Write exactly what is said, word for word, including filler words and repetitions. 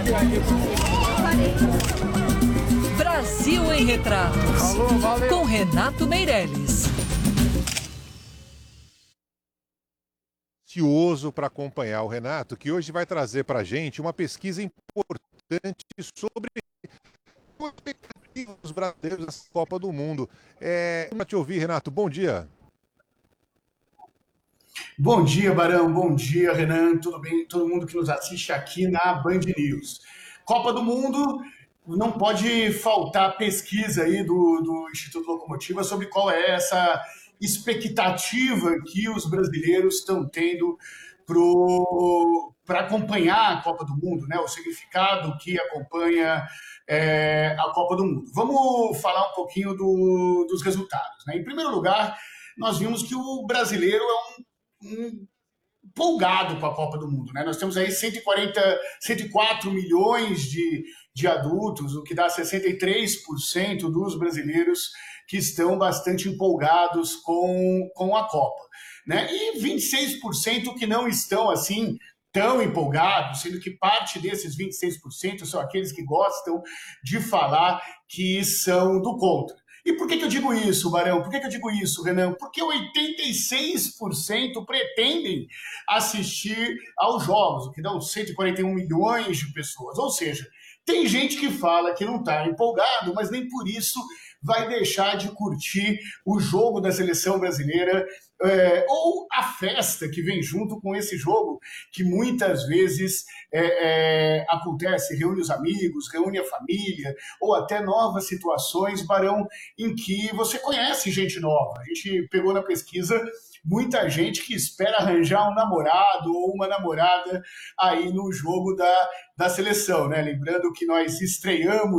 Brasil em Retratos, Alô, valeu. com Renato Meirelles. Ansioso para acompanhar o Renato, que hoje vai trazer para a gente uma pesquisa importante sobre o expectativa dos brasileiros nessa Copa do Mundo. É, para te ouvir, Renato, bom dia. Bom dia, Barão. Bom dia, Renan. Tudo bem? Todo mundo que nos assiste aqui na Band News. Copa do Mundo, não pode faltar pesquisa aí do, do Instituto Locomotiva sobre qual é essa expectativa que os brasileiros estão tendo para acompanhar a Copa do Mundo, né? O significado que acompanha é, a Copa do Mundo. Vamos falar um pouquinho do, dos resultados, né? Em primeiro lugar, nós vimos que o brasileiro é um Um, empolgado com a Copa do Mundo, né? Nós temos aí cento e quarenta, cento e quatro milhões de, de adultos, o que dá sessenta e três por cento dos brasileiros que estão bastante empolgados com, com a Copa, né? E vinte e seis por cento que não estão assim tão empolgados, sendo que parte desses vinte e seis por cento são aqueles que gostam de falar que são do contra. E por que, que eu digo isso, Barão? Por que, que eu digo isso, Renan? Porque oitenta e seis por cento pretendem assistir aos jogos, o que dá uns cento e quarenta e um milhões de pessoas. Ou seja, tem gente que fala que não está empolgado, mas nem por isso vai deixar de curtir o jogo da seleção brasileira, é, ou a festa que vem junto com esse jogo, que muitas vezes é, é, acontece, reúne os amigos, reúne a família, ou até novas situações, Barão, em que você conhece gente nova. A gente pegou na pesquisa muita gente que espera arranjar um namorado ou uma namorada aí no jogo da, da seleção, né? Lembrando que nós estreamos